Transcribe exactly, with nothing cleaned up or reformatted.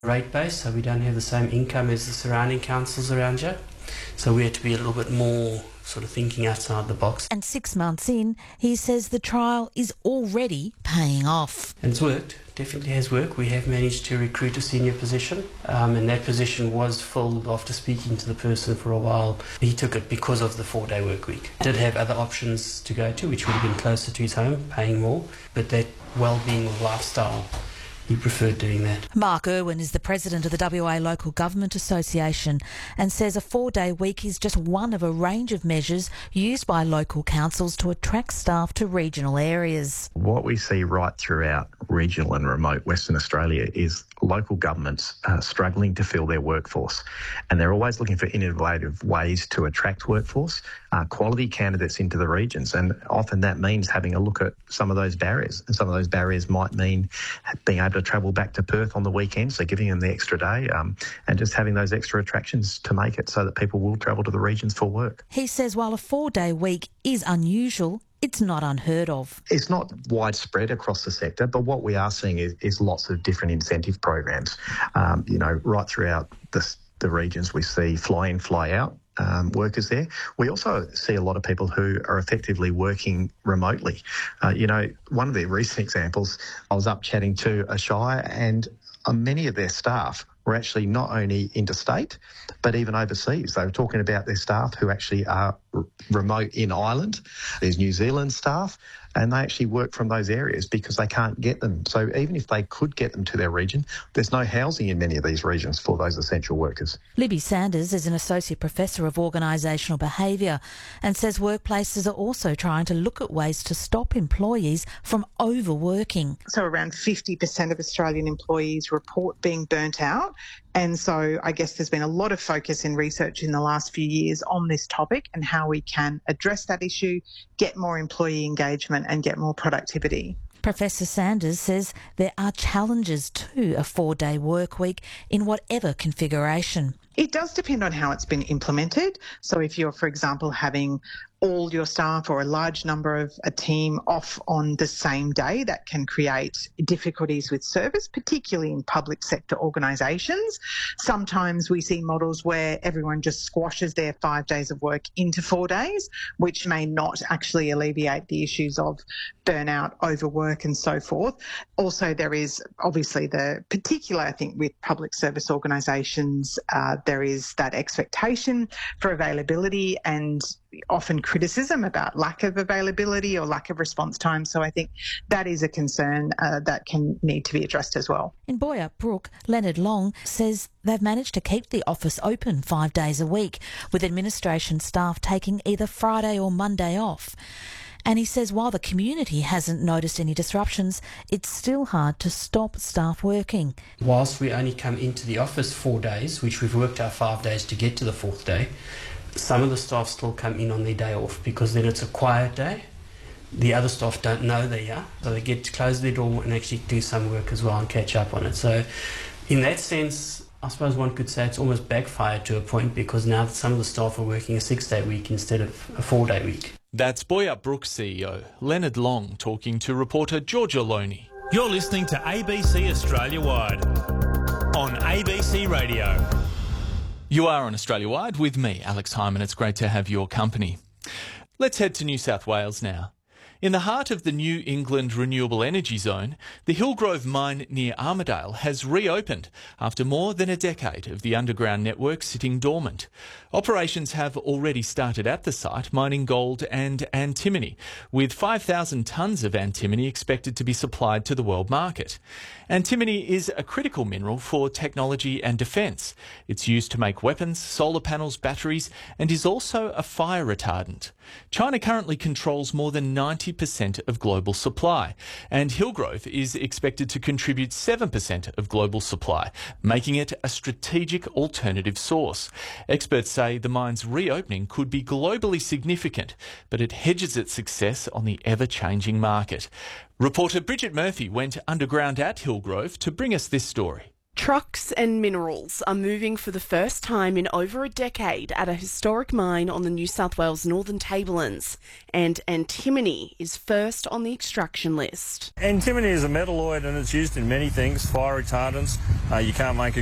rate base, so we don't have the same income as the surrounding councils around here. So we had to be a little bit more sort of thinking outside the box. And six months in, he says the trial is already paying off. And it's worked, definitely has worked. We have managed to recruit a senior position, um, and that position was filled after speaking to the person for a while. He took it because of the four-day work week. Did have other options to go to, which would have been closer to his home, paying more, but that well-being of lifestyle, he preferred doing that. Mark Irwin is the president of the W A Local Government Association and says a four-day week is just one of a range of measures used by local councils to attract staff to regional areas. What we see right throughout regional and remote Western Australia is local governments uh, struggling to fill their workforce, and they're always looking for innovative ways to attract workforce, uh, quality candidates into the regions, and often that means having a look at some of those barriers, and some of those barriers might mean being able to travel back to Perth on the weekend, so giving them the extra day, um, and just having those extra attractions to make it so that people will travel to the regions for work. He says while a four-day week is unusual, it's not unheard of. It's not widespread across the sector, but what we are seeing is, is lots of different incentive programs. Um, you know, right throughout the, the regions, we see fly-in, fly-out um, workers there. We also see a lot of people who are effectively working remotely. Uh, you know, one of the recent examples, I was up chatting to a shire, and uh, many of their staff were actually not only interstate, but even overseas. They were talking about their staff who actually are r- remote in Ireland. There's New Zealand staff, and they actually work from those areas because they can't get them. So even if they could get them to their region, there's no housing in many of these regions for those essential workers. Libby Sanders is an Associate Professor of Organisational Behaviour and says workplaces are also trying to look at ways to stop employees from overworking. So around fifty percent of Australian employees report being burnt out. And so I guess there's been a lot of focus in research in the last few years on this topic and how we can address that issue, get more employee engagement and get more productivity. Professor Sanders says there are challenges to a four-day work week in whatever configuration. It does depend on how it's been implemented. So if you're, for example, having all your staff or a large number of a team off on the same day, that can create difficulties with service, particularly in public sector organisations. Sometimes we see models where everyone just squashes their five days of work into four days, which may not actually alleviate the issues of burnout, overwork and so forth. Also, there is obviously the particular, I think, with public service organisations, uh, there is that expectation for availability and often criticism about lack of availability or lack of response time. So I think that is a concern uh, that can need to be addressed as well. In Boyup Brook, Leonard Long says they've managed to keep the office open five days a week, with administration staff taking either Friday or Monday off. And he says while the community hasn't noticed any disruptions, it's still hard to stop staff working. Whilst we only come into the office four days, which we've worked out five days to get to the fourth day, some of the staff still come in on their day off because then it's a quiet day. The other staff don't know they're here, so they get to close their door and actually do some work as well and catch up on it. So in that sense, I suppose one could say it's almost backfired to a point because now some of the staff are working a six-day week instead of a four-day week. That's Boyup Brook C E O Leonard Long talking to reporter Georgia Loney. You're listening to A B C Australia Wide on A B C Radio. You are on Australia Wide with me, Alex Hyman. It's great to have your company. Let's head to New South Wales now. In the heart of the New England Renewable Energy Zone, the Hillgrove mine near Armidale has reopened after more than a decade of the underground network sitting dormant. Operations have already started at the site, mining gold and antimony, with five thousand tonnes of antimony expected to be supplied to the world market. Antimony is a critical mineral for technology and defence. It's used to make weapons, solar panels, batteries, and is also a fire retardant. China currently controls more than ninety percent of global supply, and Hillgrove is expected to contribute seven percent of global supply, making it a strategic alternative source. Experts say the mine's reopening could be globally significant, but it hedges its success on the ever-changing market. Reporter Bridget Murphy went underground at Hillgrove to bring us this story. Trucks and minerals are moving for the first time in over a decade at a historic mine on the New South Wales Northern Tablelands, and antimony is first on the extraction list. Antimony is a metalloid and it's used in many things, fire retardants. Uh, you can't make a